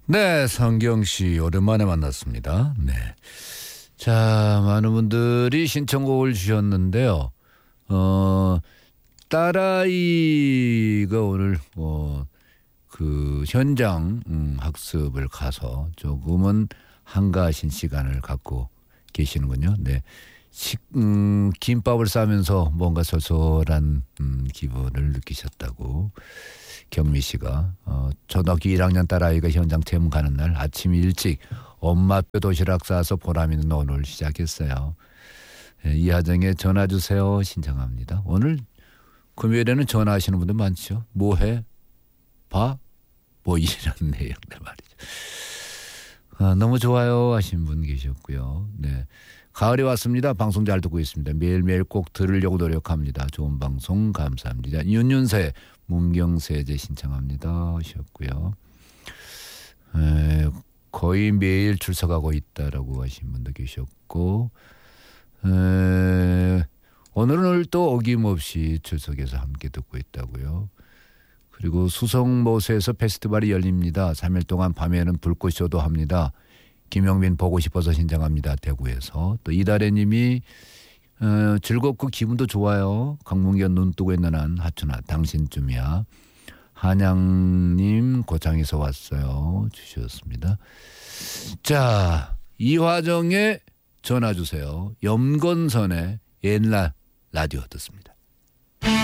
네, 성경 씨 오랜만에 만났습니다. 네. 자, 많은 분들이 신청곡을 주셨는데요. 딸아이가 오늘 그 현장 학습을 가서 조금은 한가하신 시간을 갖고 계시는군요. 네. 김밥을 싸면서 뭔가 소소한 기분을 느끼셨다고 경미 씨가 초등학교 1학년 딸아이가 현장 체험 가는 날 아침 일찍 엄마표 도시락 싸서 보람 있는 오늘 시작했어요. 이하정에 전화 주세요 신청합니다. 오늘 금요일에는 전화하시는 분들 많죠. 뭐해? 봐? 뭐 이런 내용들 말이죠. 너무 좋아요 하신 분 계셨고요. 네. 가을이 왔습니다. 방송 잘 듣고 있습니다. 매일매일 꼭 들으려고 노력합니다. 좋은 방송 감사합니다. 윤윤세 문경세제 신청합니다 하셨고요. 거의 매일 출석하고 있다라고 하신 분도 계셨고 오늘은 또 어김없이 출석해서 함께 듣고 있다고요. 그리고 수성모세에서 페스티벌이 열립니다. 3일 동안 밤에는 불꽃쇼도 합니다. 김영민 보고 싶어서 신청합니다. 대구에서. 또 이다래님이 즐겁고 기분도 좋아요. 강문경 눈 뜨고 있는 한 하춘아 당신쯤이야. 한양님 고창에서 왔어요. 주셨습니다. 자, 이화정의 전화 주세요. 염건선의 옛날 라디오 듣습니다.